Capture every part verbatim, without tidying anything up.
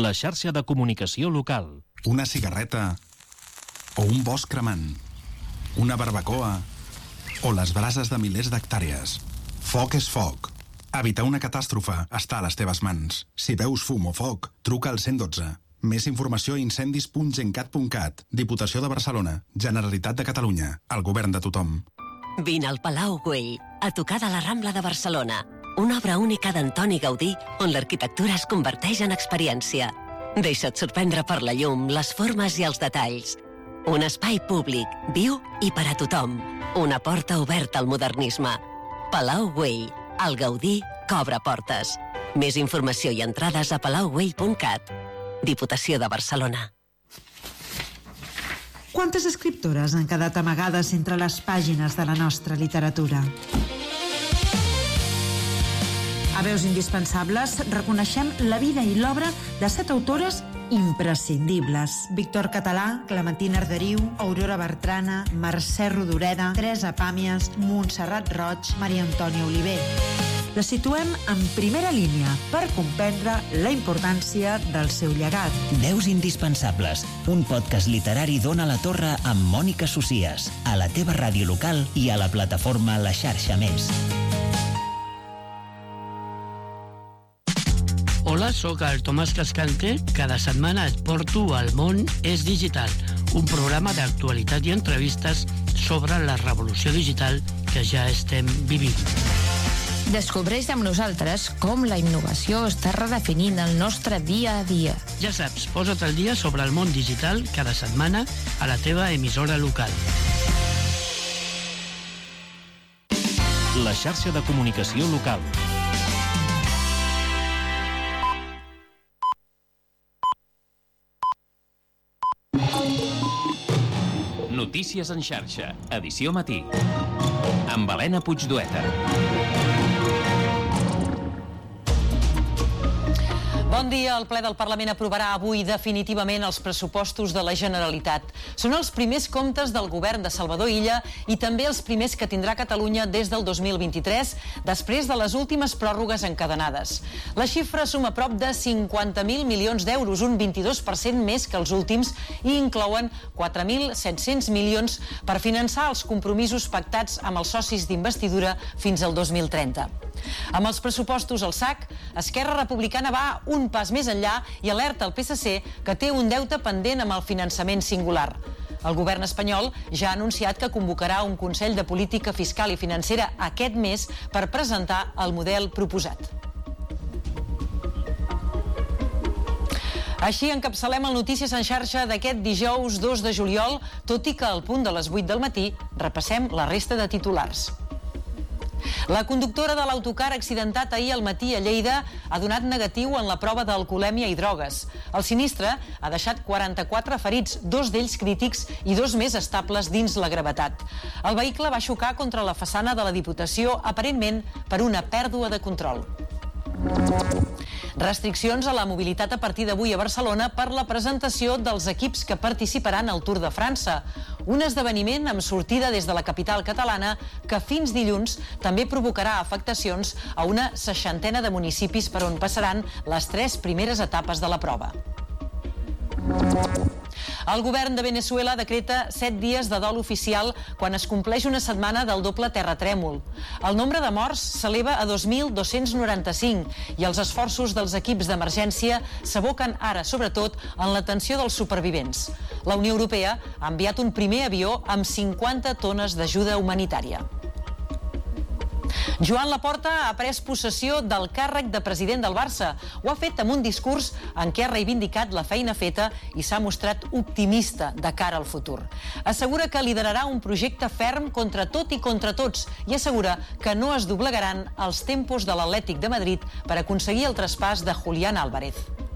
La xarxa de comunicació local. Una cigarreta o un bosc cremant, una barbacoa o les brases de milers d'hectàrees. Foc és foc. Evitar una catàstrofe està a les teves mans. Si veus fum o foc, truca al cent i dotze. Més informació a incendis punt gencat punt cat. Diputació de Barcelona. Generalitat de Catalunya. El govern de tothom. Vine al Palau Güell, a tocar de la Rambla de Barcelona. Una obra única d'Antoni Gaudí, on l'arquitectura es converteix en experiència. Deixa't sorprendre per la llum, les formes i els detalls. Un espai públic, viu i per a tothom. Una porta oberta al modernisme. Palau Güell, el Gaudí que obre portes. Més informació i entrades a palau güell punt cat. Diputació de Barcelona. Quantes escriptores han quedat amagades entre les pàgines de la nostra literatura? A Veus Indispensables reconeixem la vida i l'obra de set autores imprescindibles. Víctor Català, Clementina Arderiu, Aurora Bertrana, Mercè Rodoreda, Teresa Pàmies, Montserrat Roig, Maria Antònia Oliver. La situem en primera línia per comprendre la importància del seu llegat. Veus Indispensables, un podcast literari d'Ona la Torre amb Mònica Socias, a la teva ràdio local i a la plataforma La Xarxa Més. Hola, sóc el Tomàs Cascante. Cada setmana et porto al Món és Digital, un programa d'actualitat i entrevistes sobre la revolució digital que ja estem vivint. Descobreix amb nosaltres com la innovació està redefinint el nostre dia a dia. Ja saps, posa't al dia sobre el món digital cada setmana a la teva emissora local. La xarxa de comunicació local. Notícies en xarxa, edició matí, amb Helena Puigdueta. Bon dia. El ple del Parlament aprovarà avui definitivament els pressupostos de la Generalitat. Són els primers comptes del govern de Salvador Illa i també els primers que tindrà Catalunya des del dos mil vint-i-tres, després de les últimes pròrrogues encadenades. La xifra suma prop de cinquanta mil milions d'euros, un vint-i-dos per cent més que els últims, i inclouen quatre mil set-cents milions per finançar els compromisos pactats amb els socis d'investidura fins al dos mil trenta. Amb els pressupostos al sac, Esquerra Republicana va un pas més enllà i alerta el P S C que té un deute pendent amb el finançament singular. El govern espanyol ja ha anunciat que convocarà un Consell de Política Fiscal i Financera aquest mes per presentar el model proposat. Així encapçalem el Notícies en xarxa d'aquest dijous dos de juliol, tot i que al punt de les vuit del matí repassem la resta de titulars. La conductora de l'autocar accidentat ahir al matí a Lleida ha donat negatiu en la prova d'alcoholèmia i drogues. El sinistre ha deixat quaranta-quatre ferits, dos d'ells crítics i dos més estables dins la gravetat. El vehicle va xocar contra la façana de la Diputació, aparentment per una pèrdua de control. Restriccions a la mobilitat a partir d'avui a Barcelona per la presentació dels equips que participaran al Tour de França, un esdeveniment amb sortida des de la capital catalana que fins dilluns també provocarà afectacions a una seixantena de municipis per on passaran les tres primeres etapes de la prova. El govern de Veneçuela decreta set dies de dol oficial quan es compleix una setmana del doble terratrèmol. El nombre de morts s'eleva a dos mil dos-cents noranta-cinc i els esforços dels equips d'emergència s'aboquen ara, sobretot, en l'atenció dels supervivents. La Unió Europea ha enviat un primer avió amb cinquanta tones d'ajuda humanitària. Joan Laporta ha pres possessió del càrrec de president del Barça. Ho ha fet amb un discurs en què ha reivindicat la feina feta i s'ha mostrat optimista de cara al futur. Assegura que liderarà un projecte ferm contra tot i contra tots i assegura que no es doblegaran els tempos de l'Atlètic de Madrid per aconseguir el traspàs de Julián Álvarez.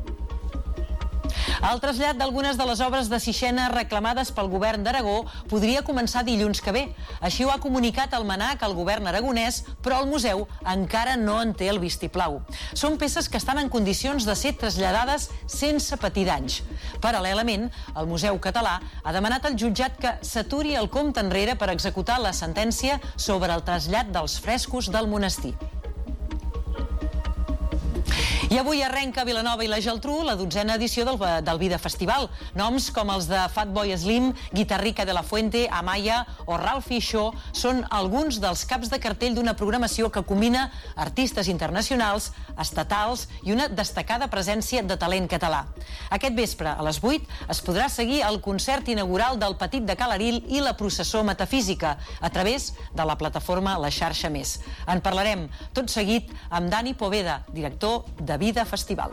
El trasllat d'algunes de les obres de Sixena reclamades pel govern d'Aragó podria començar dilluns que ve. Així ho ha comunicat el MNAC al govern aragonès, però el museu encara no en té el vistiplau. Són peces que estan en condicions de ser traslladades sense patir danys. Paral·lelament, el Museu Català ha demanat al jutjat que s'aturi el compte enrere per executar la sentència sobre el trasllat dels frescos del monestir. I avui arrenca a Vilanova i la Geltrú la dotzena edició del, del Vida Festival. Noms com els de Fatboy Slim, Guitarrica de la Fuente, Amaya o Ralphie Shaw són alguns dels caps de cartell d'una programació que combina artistes internacionals, estatals i una destacada presència de talent català. Aquest vespre, a les vuit, es podrà seguir el concert inaugural del Petit de Calaril i la processó metafísica a través de la plataforma La Xarxa Més. En parlarem tot seguit amb Dani Poveda, director de Vida Festival.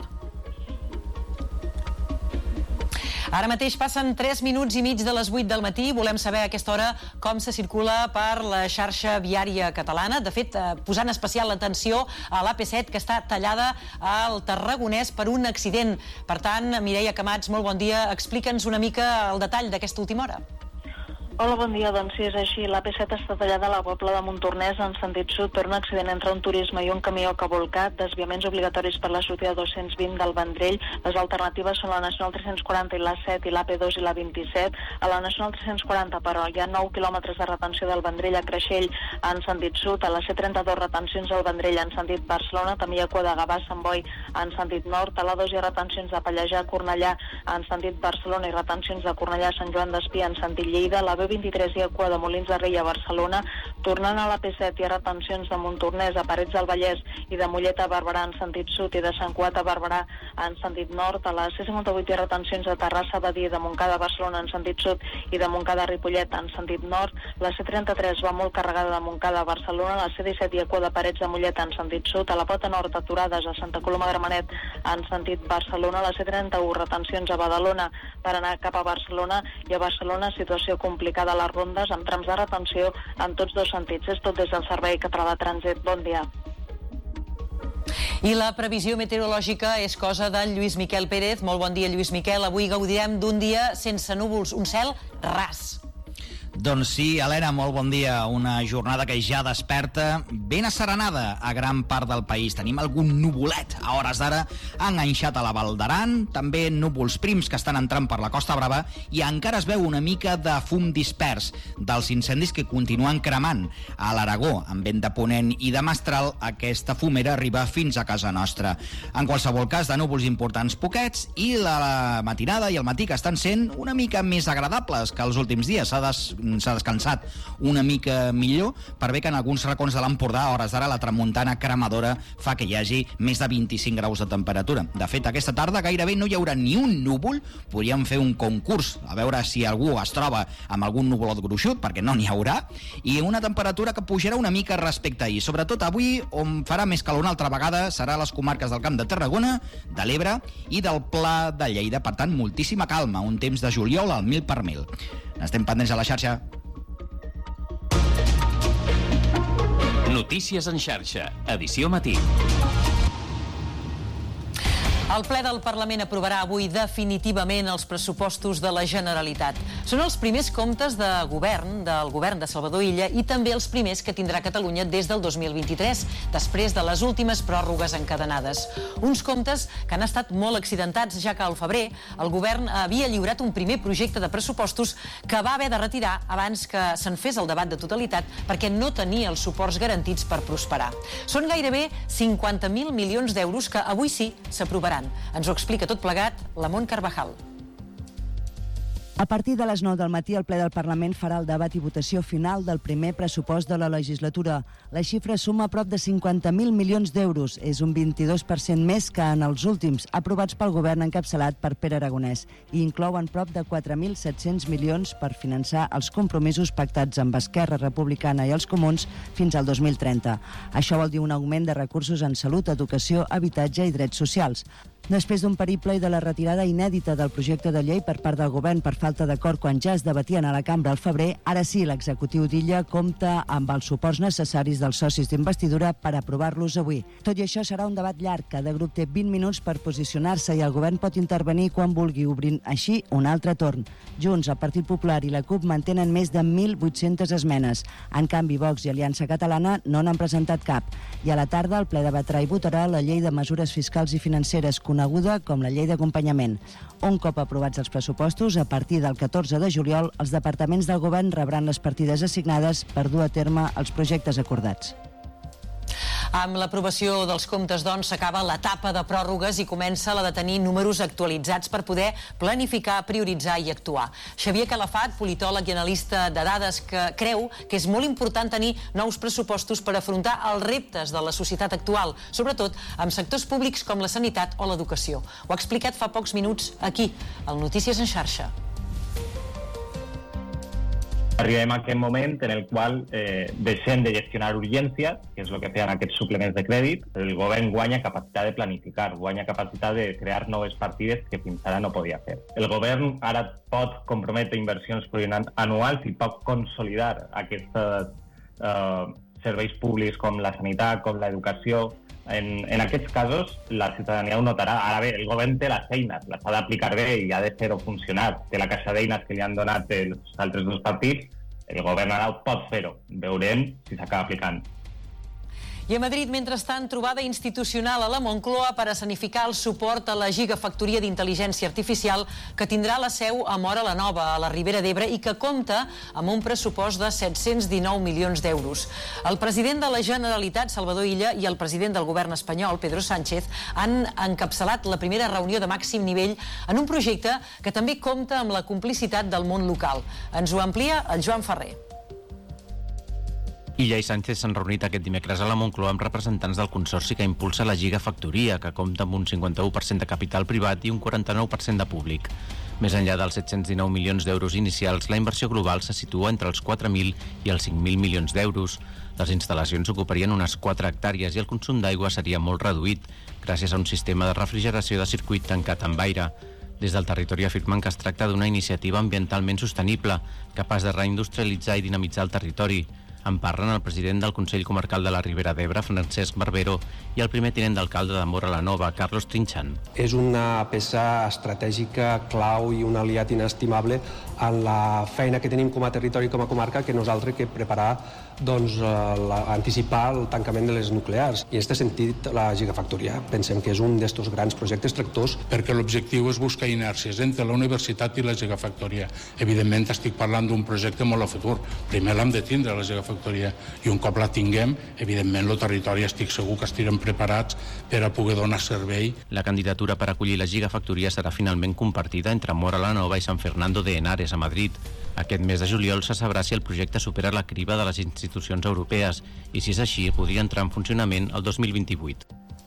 Ara mateix passen tres minuts i mig de les vuit del matí. Volem saber a aquesta hora com se circula per la xarxa viària catalana. De fet, posant especial l'atenció a l'A P set, que està tallada al Tarragonès per un accident. Per tant, Mireia Camats, molt bon dia. Explica'ns una mica el detall d'aquesta última hora. Hola, bon dia. Doncs sí, és així. l'A P set està tallada a la Pobla de Montornès en sentit sud per un accident entre un turisme i un camió que ha volcat, desviaments obligatoris per la sortida dos-cents vint del Vendrell. Les alternatives són la Nacional tres-cents quaranta i l'A set i l'A P dos i la vint-i-set. A la Nacional tres-cents quaranta, però, hi ha nou quilòmetres de retenció del Vendrell a Creixell en sentit sud. A la C trenta-dos, retencions al Vendrell en sentit Barcelona. També hi ha cua de Gavà a Sant Boi en sentit nord. A l'A dos hi ha retencions de Pallejà a Cornellà en sentit Barcelona i retencions de Cornellà a Sant Joan d'Espí en sentit Lleida. La B vint-i-tres hi ha cua de Molins de Rei a Barcelona. Tornant a l'A P set hi ha retencions de Montornès a Parets del Vallès i de Mollet a Barberà en sentit sud i de Sant Cugat a Barberà en sentit nord. A la C cinquanta-vuit hi ha retencions de Terrassa a Badia, de Montcada a Barcelona en sentit sud i de Montcada a Ripollet en sentit nord. La C trenta-tres va molt carregada de Montcada a Barcelona. A la C disset hi ha cua de Parets de Mollet en sentit sud. A la Pota Nord, aturades a Santa Coloma de Gramenet en sentit Barcelona. A la C trenta-u, retencions a Badalona per anar cap a Barcelona, i a Barcelona situació complicada a les rondes amb trams de retenció en tots dos sentits. És tot des del Servei Català de Trànsit. Bon dia. I la previsió meteorològica és cosa del Lluís Miquel Pérez. Molt bon dia, Lluís Miquel. Avui gaudirem d'un dia sense núvols, un cel ras. Doncs sí, Helena, molt bon dia. Una jornada que ja desperta ben asserenada a gran part del país. Tenim algun nuvolet a hores d'ara enganxat a la Val d'Aran, també núvols prims que estan entrant per la Costa Brava, i encara es veu una mica de fum dispers dels incendis que continuen cremant a l'Aragó. Amb vent de ponent i de mestral, aquesta fumera arriba fins a casa nostra. En qualsevol cas, de núvols importants poquets, i la matinada i el matí que estan sent una mica més agradables que els últims dies. S'ha des s'ha descansat una mica millor, per bé que en alguns racons de l'Empordà a hores d'ara la tramuntana cremadora fa que hi hagi més de vint-i-cinc graus de temperatura. De fet, aquesta tarda gairebé no hi haurà ni un núvol. Podríem fer un concurs a veure si algú es troba amb algun nuvolot gruixut, perquè no n'hi haurà, i una temperatura que pujarà una mica respecte a ahir. Sobretot avui, on farà més calor una altra vegada, serà a les comarques del Camp de Tarragona, de l'Ebre i del Pla de Lleida. Per tant, moltíssima calma, un temps de juliol al mil per mil. Estem pendents a la xarxa. Notícies en xarxa, edició matí. El ple del Parlament aprovarà avui definitivament els pressupostos de la Generalitat. Són els primers comptes de govern del govern de Salvador Illa i també els primers que tindrà Catalunya des del dos mil vint-i-tres, després de les últimes pròrrogues encadenades. Uns comptes que han estat molt accidentats, ja que al febrer el govern havia lliurat un primer projecte de pressupostos que va haver de retirar abans que se'n fes el debat de totalitat perquè no tenia els suports garantits per prosperar. Són gairebé cinquanta mil milions d'euros que avui sí s'aprovaran. Ens ho explica tot plegat la Mont Carvajal. A partir de les nou del matí, el ple del Parlament farà el debat i votació final del primer pressupost de la legislatura. La xifra suma prop de cinquanta mil milions d'euros. És un vint-i-dos per cent més que en els últims, aprovats pel govern encapçalat per Pere Aragonès, i inclouen prop de quatre mil set-cents milions per finançar els compromisos pactats amb Esquerra Republicana i els Comuns fins al dos mil trenta. Això vol dir un augment de recursos en salut, educació, habitatge i drets socials. Després d'un periple i de la retirada inèdita del projecte de llei per part del govern per falta d'acord quan ja es debatien a la cambra al febrer, ara sí l'executiu d'Illa compta amb els suports necessaris dels socis d'investidura per aprovar-los avui. Tot i això, serà un debat llarg. Cada grup té vint minuts per posicionar-se i el govern pot intervenir quan vulgui, obrint així un altre torn. Junts, el Partit Popular i la CUP mantenen més de mil vuit-centes esmenes. En canvi, Vox i Aliança Catalana no n'han presentat cap. I a la tarda el ple debatrà i votarà la llei de mesures fiscals i financeres, coneguda com la llei d'acompanyament. Un cop aprovats els pressupostos, a partir del catorze de juliol, els departaments del govern rebran les partides assignades per dur a terme els projectes acordats. Amb l'aprovació dels comptes, doncs, s'acaba l'etapa de pròrrogues i comença la de tenir números actualitzats per poder planificar, prioritzar i actuar. Xavier Calafat, politòleg i analista de dades, que creu que és molt important tenir nous pressupostos per afrontar els reptes de la societat actual, sobretot amb sectors públics com la sanitat o l'educació. Ho ha explicat fa pocs minuts aquí, al Notícies en xarxa. Arribem a aquest moment en el qual eh, deixem de gestionar urgències, que és el que feien aquests suplements de crèdit. El govern guanya capacitat de planificar, guanya capacitat de crear noves partides que fins ara no podia fer. El govern ara pot comprometre inversions plurianuals i pot consolidar aquests eh, serveis públics com la sanitat, com l'educació. En, en aquests casos, la ciutadania ho notarà. Ara bé, el govern té les eines, les ha d'aplicar bé i ha de fer-ho funcionar. Té la caixa d'eines que li han donat els altres dos partits, el govern ara pot fer-ho. Veurem si s'acaba aplicant. I a Madrid, mentrestant, trobada institucional a la Moncloa per escenificar el suport a la gigafactoria d'intel·ligència artificial que tindrà la seu a Móra la Nova, a la Ribera d'Ebre, i que compta amb un pressupost de set-cents dinou milions d'euros. El president de la Generalitat, Salvador Illa, i el president del govern espanyol, Pedro Sánchez, han encapçalat la primera reunió de màxim nivell en un projecte que també compta amb la complicitat del món local. Ens ho amplia el Joan Ferrer. Illa i Sánchez s'han reunit aquest dimecres a la Moncloa amb representants del consorci que impulsa la gigafactoria, que compta amb un cinquanta-u per cent de capital privat i un quaranta-nou per cent de públic. Més enllà dels set-cents dinou milions d'euros inicials, la inversió global se situa entre els quatre mil i els cinc mil milions d'euros. Les instal·lacions ocuparien unes quatre hectàrees i el consum d'aigua seria molt reduït, gràcies a un sistema de refrigeració de circuit tancat amb aire. Des del territori afirmen que es tracta d'una iniciativa ambientalment sostenible, capaç de reindustrialitzar i dinamitzar el territori. En parlen el president del Consell Comarcal de la Ribera d'Ebre, Francesc Barbero, i el primer tinent d'alcalde de Móra la Nova, Carlos Trinxant. És una peça estratègica, clau i un aliat inestimable en la feina que tenim com a territori i com a comarca, que nosaltres que preparar, doncs, la, anticipar el tancament de les nuclears. I en aquest sentit, la gigafactoria pensem que és un d'estos grans projectes tractors. Perquè l'objectiu és buscar inèrcies entre la universitat i la gigafactoria. Evidentment, estic parlant d'un projecte molt a futur. Primer l'hem de tindre, la gigafactoria, i un cop la tinguem, evidentment, el territori estic segur que estirem preparats per a poder donar servei. La candidatura per acollir la gigafactoria serà finalment compartida entre Móra la Nova i San Fernando de Henares, a Madrid. Aquest mes de juliol se sabrà si el projecte supera la criba de les institucions europees i, si és així, podria entrar en funcionament el dos mil vint-i-vuit.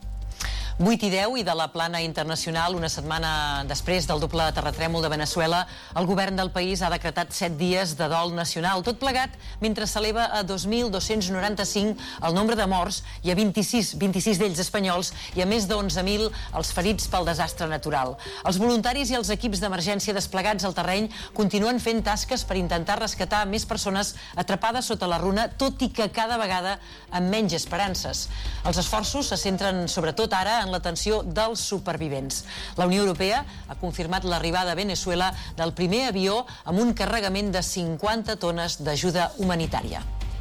vuit i deu, i de la plana internacional, una setmana després del doble terratrèmol de Veneçuela, el govern del país ha decretat set dies de dol nacional. Tot plegat mentre s'eleva a dos mil dos-cents noranta-cinc el nombre de morts i a vint-i-sis, vint-i-sis d'ells espanyols i a més d'onze mil els ferits pel desastre natural. Els voluntaris i els equips d'emergència desplegats al terreny continuen fent tasques per intentar rescatar més persones atrapades sota la runa, tot i que cada vegada amb menys esperances. Els esforços se centren sobretot ara en l'atenció dels supervivents. La Unió Europea ha confirmat l'arribada a Veneçuela del primer avió amb un carregament de cinquanta tones d'ajuda humanitària.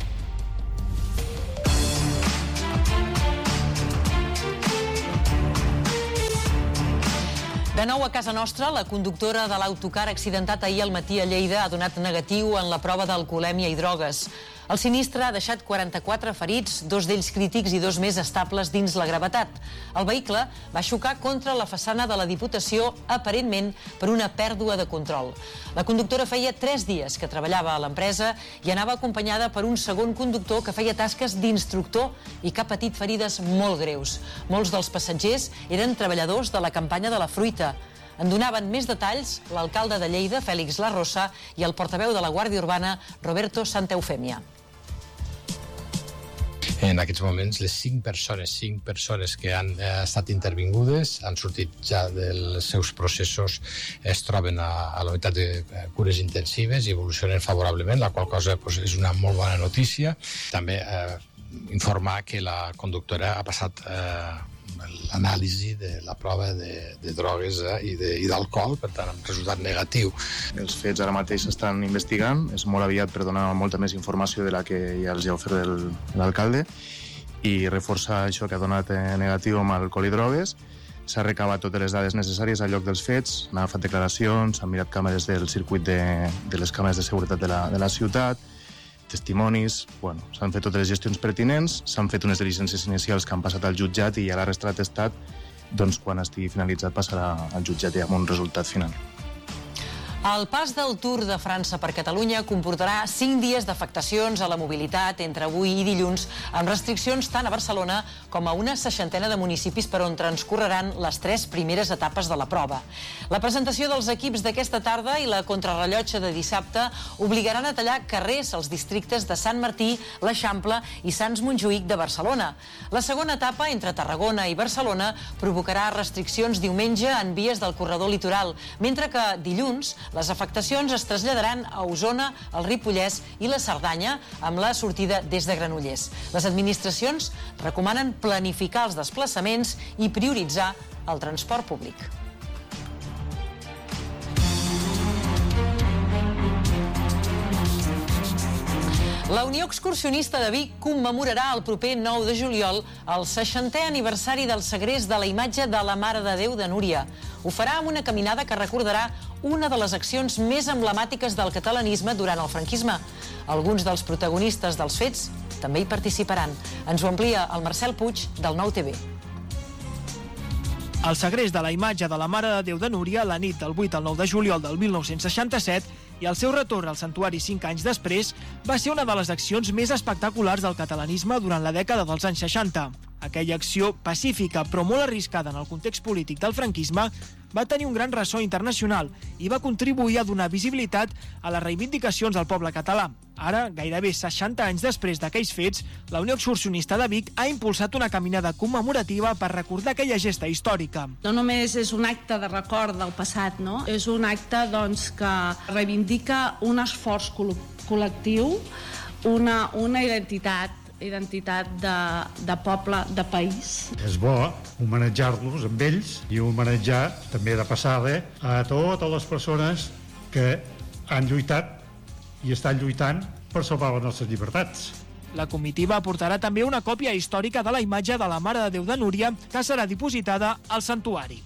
De nou a casa nostra, la conductora de l'autocar accidentat ahir al matí a Lleida ha donat negatiu en la prova d'alcoholèmia i drogues. El sinistre ha deixat quaranta-quatre ferits, dos d'ells crítics i dos més estables dins la gravetat. El vehicle va xocar contra la façana de la Diputació, aparentment per una pèrdua de control. La conductora feia tres dies que treballava a l'empresa i anava acompanyada per un segon conductor que feia tasques d'instructor i que ha patit ferides molt greus. Molts dels passatgers eren treballadors de la campanya de la fruita. En donaven més detalls l'alcalde de Lleida, Fèlix Larrosa, i el portaveu de la Guàrdia Urbana, Roberto Santaeufèmia. En aquests moments, les cinc persones, cinc persones que han eh, estat intervingudes han sortit ja dels seus processos, es troben a, a la unitat de cures intensives i evolucionen favorablement, la qual cosa pues, és una molt bona notícia. També eh, informar que la conductora ha passat eh, l'anàlisi de la prova de, de drogues eh, i d'alcohol, per tant, amb resultat negatiu. Els fets ara mateix s'estan investigant, és molt aviat per donar molta més informació de la que ja els ha ofert l'alcalde i reforçar això que ha donat negatiu amb alcohol i drogues. S'ha recabat totes les dades necessàries al lloc dels fets, n'ha fet declaracions, s'han mirat càmeres del circuit de, de les càmeres de seguretat de la, de la ciutat, testimonis, bueno, s'han fet totes les gestions pertinents, s'han fet unes diligències inicials que han passat al jutjat i ja la resta de l'atestat, doncs quan estigui finalitzat passarà al jutjat ja amb un resultat final. El pas del Tour de França per Catalunya comportarà cinc dies d'afectacions a la mobilitat entre avui i dilluns, amb restriccions tant a Barcelona com a una seixantena de municipis per on transcorreran les tres primeres etapes de la prova. La presentació dels equips d'aquesta tarda i la contrarrellotge de dissabte obligaran a tallar carrers als districtes de Sant Martí, l'Eixample i Sants Montjuïc de Barcelona. La segona etapa, entre Tarragona i Barcelona, provocarà restriccions diumenge en vies del corredor litoral, mentre que dilluns les afectacions es traslladaran a Osona, el Ripollès i la Cerdanya, amb la sortida des de Granollers. Les administracions recomanen planificar els desplaçaments i prioritzar el transport públic. La Unió Excursionista de Vic commemorarà el proper nou de juliol el seixantè aniversari del segrest de la imatge de la Mare de Déu de Núria. Ho farà amb una caminada que recordarà una de les accions més emblemàtiques del catalanisme durant el franquisme. Alguns dels protagonistes dels fets també hi participaran. Ens ho amplia el Marcel Puig, del Nou T V. El segrest de la imatge de la Mare de Déu de Núria la nit del vuit al nou de juliol del mil nou-cents seixanta-set i el seu retorn al santuari cinc anys després va ser una de les accions més espectaculars del catalanisme durant la dècada dels anys seixanta. Aquella acció pacífica però molt arriscada en el context polític del franquisme va tenir un gran ressò internacional i va contribuir a donar visibilitat a les reivindicacions del poble català. Ara, gairebé seixanta anys després d'aquells fets, la Unió Excursionista de Vic ha impulsat una caminada commemorativa per recordar aquella gesta històrica. No només és un acte de record del passat, no? És un acte doncs, que reivindica un esforç col·lectiu, una, una identitat identitat de, de poble, de país. És bo homenatjar-los amb ells i homenatjar també de passada a totes les persones que han lluitat i estan lluitant per salvar les nostres llibertats. La comitiva portarà també una còpia històrica de la imatge de la Mare de Déu de Núria que serà dipositada al santuari.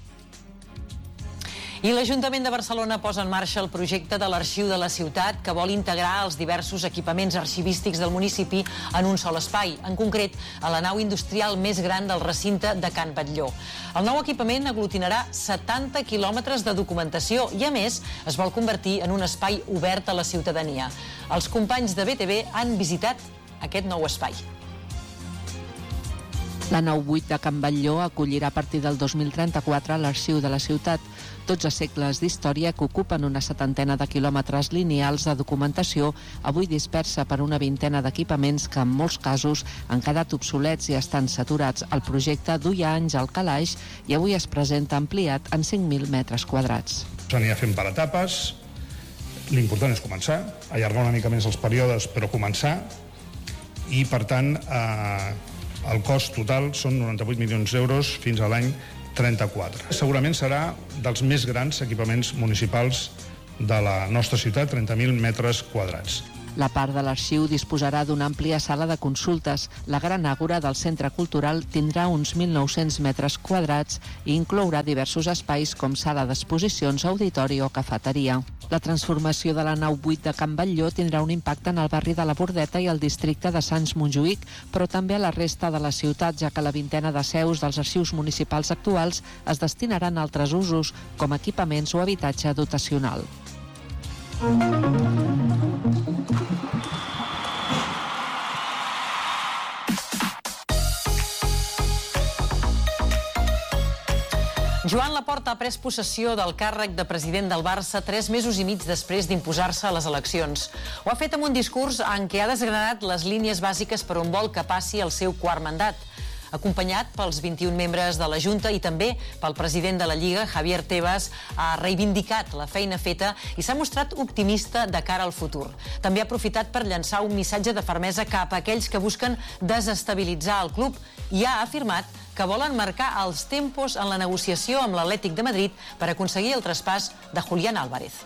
I l'Ajuntament de Barcelona posa en marxa el projecte de l'Arxiu de la Ciutat, que vol integrar els diversos equipaments arxivístics del municipi en un sol espai, en concret a la nau industrial més gran del recinte de Can Batlló. El nou equipament aglutinarà setanta quilòmetres de documentació i, a més, es vol convertir en un espai obert a la ciutadania. Els companys de B T V han visitat aquest nou espai. La nau vuit de Can Batlló acollirà a partir del dos mil trenta-quatre l'Arxiu de la Ciutat, dotze segles d'història que ocupen una setantena de quilòmetres lineals de documentació, avui dispersa per una vintena d'equipaments que en molts casos han quedat obsolets i estan saturats. El projecte duia anys al calaix i avui es presenta ampliat en cinc mil metres quadrats. S'anirà fent per etapes, l'important és començar, allargar una mica més els períodes, però començar, i per tant eh, el cost total són noranta-vuit milions d'euros fins a l'any trenta-quatre. Segurament serà dels més grans equipaments municipals de la nostra ciutat, trenta mil metres quadrats. La part de l'arxiu disposarà d'una àmplia sala de consultes. La gran àgora del Centre Cultural tindrà uns mil nou-cents metres quadrats i inclourà diversos espais com sala d'exposicions, auditori o cafeteria. La transformació de la nau vuit de Can Batlló tindrà un impacte en el barri de la Bordeta i el districte de Sants Montjuïc, però també a la resta de la ciutat, ja que la vintena de seus dels arxius municipals actuals es destinaran a altres usos, com equipaments o habitatge dotacional. Joan Laporta ha pres possessió del càrrec de president del Barça tres mesos i mig després d'imposar-se a les eleccions. Ho ha fet amb un discurs en què ha desgranat les línies bàsiques per on vol que passi el seu quart mandat. Acompanyat pels vint-i-un membres de la Junta i també pel president de la Lliga, Javier Tebas, ha reivindicat la feina feta i s'ha mostrat optimista de cara al futur. També ha aprofitat per llançar un missatge de fermesa cap a aquells que busquen desestabilitzar el club i ha afirmat que volen marcar els tempos en la negociació amb l'Atlètic de Madrid per aconseguir el traspàs de Julián Álvarez.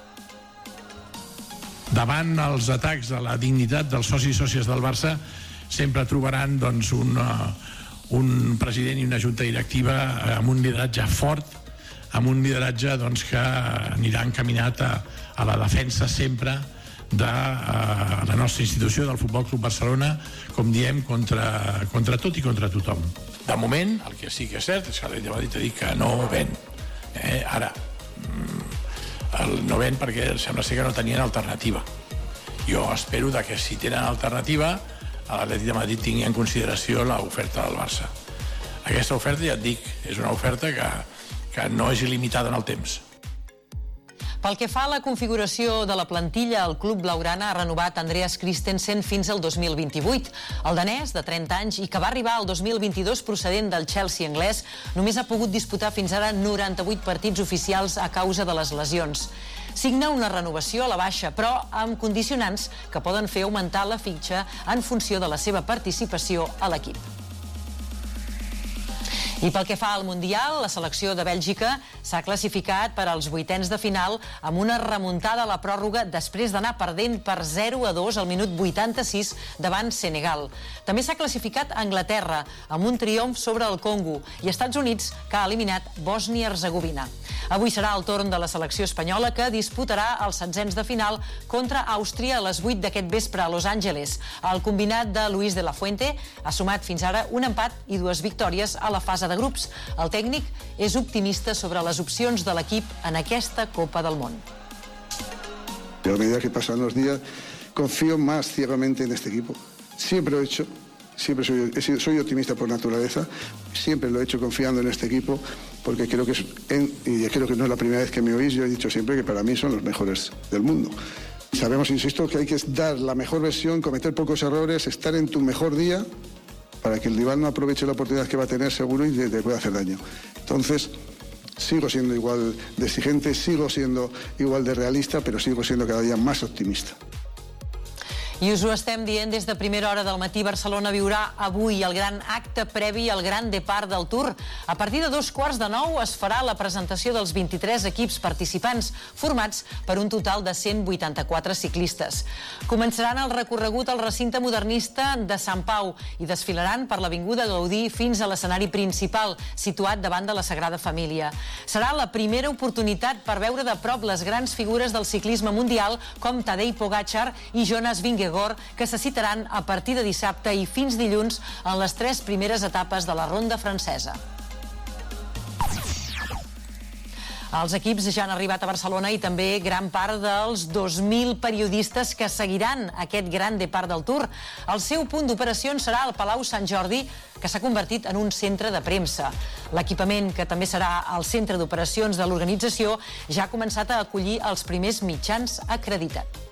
Davant els atacs a la dignitat dels socis i sòcies del Barça sempre trobaran doncs, un, un president i una junta directiva amb un lideratge fort, amb un lideratge doncs, que anirà encaminat a, a la defensa sempre de uh, la nostra institució del Futbol Club Barcelona, com diem, contra, contra tot i contra tothom. De moment, el que sí que és cert és que l'Atlètic de Madrid ha dit que no ven. Eh? Ara, el no ven perquè sembla ser que no tenien alternativa. Jo espero que si tenen alternativa, l'Atlètic de Madrid tingui en consideració l'oferta del Barça. Aquesta oferta, ja et dic, és una oferta que, que no és il·limitada en el temps. Pel que fa a la configuració de la plantilla, el club blaugrana ha renovat Andreas Christensen fins al dos mil vint-i-vuit. El danès, de trenta anys, i que va arribar al dos mil vint-i-dos procedent del Chelsea anglès, només ha pogut disputar fins ara noranta-vuit partits oficials a causa de les lesions. Signa una renovació a la baixa, però amb condicionants que poden fer augmentar la fitxa en funció de la seva participació a l'equip. I pel que fa al Mundial, la selecció de Bèlgica s'ha classificat per als vuitens de final amb una remuntada a la pròrroga després d'anar perdent per zero a dos al minut vuitanta-sis davant Senegal. També s'ha classificat Anglaterra amb un triomf sobre el Congo i Estats Units, que ha eliminat Bòsnia-Herzegovina. Avui serà el torn de la selecció espanyola, que disputarà els setzents de final contra Àustria a les vuit d'aquest vespre a Los Angeles. El combinat de Luis de la Fuente ha sumat fins ara un empat i dues victòries a la fase de grups. El tècnic és optimista sobre les opcions de l'equip en aquesta Copa del Món. A medida que pasan los días, confío más ciegamente en este equipo. Siempre lo he hecho, siempre soy, soy optimista por naturaleza, siempre lo he hecho confiando en este equipo, porque creo que, es en, y creo que no es la primera vez que me oís, yo he dicho siempre que para mí son los mejores del mundo. Sabemos, insisto, que hay que dar la mejor versión, cometer pocos errores, estar en tu mejor día, para que el rival no aproveche la oportunidad que va a tener seguro y te pueda hacer daño. Entonces, sigo siendo igual de exigente, sigo siendo igual de realista, pero sigo siendo cada día más optimista. I us ho estem dient des de primera hora del matí. Barcelona viurà avui el gran acte previ al gran depart del Tour. A partir de dos quarts de nou es farà la presentació dels vint-i-tres equips participants, formats per un total de cent vuitanta-quatre ciclistes. Començaran el recorregut al recinte modernista de Sant Pau i desfilaran per l'Avinguda Gaudí fins a l'escenari principal, situat davant de la Sagrada Família. Serà la primera oportunitat per veure de prop les grans figures del ciclisme mundial, com Tadej Pogačar i Jonas Vingegaard, que se citaran a partir de dissabte i fins dilluns en les tres primeres etapes de la ronda francesa. Els equips ja han arribat a Barcelona i també gran part dels dos mil periodistes que seguiran aquest gran depart del Tour. El seu punt d'operacions serà el Palau Sant Jordi, que s'ha convertit en un centre de premsa. L'equipament, que també serà el centre d'operacions de l'organització, ja ha començat a acollir els primers mitjans acreditats.